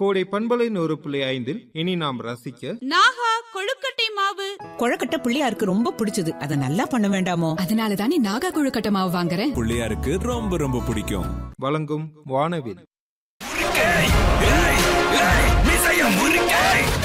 கோடை பண்பலை 100.5 இனி நாம் ரசிக்க நாகா கொழுக்கட்டை மாவு. கொழுக்கட்டை பிள்ளையாருக்கு ரொம்ப பிடிச்சது, அதை நல்லா பண்ண வேண்டாமோ? அதனால தானே நாகா கொழுக்கட்டை மாவு வாங்குறேன். பிள்ளையாருக்கு ரொம்ப ரொம்ப பிடிக்கும். வழங்கும் வானவில்.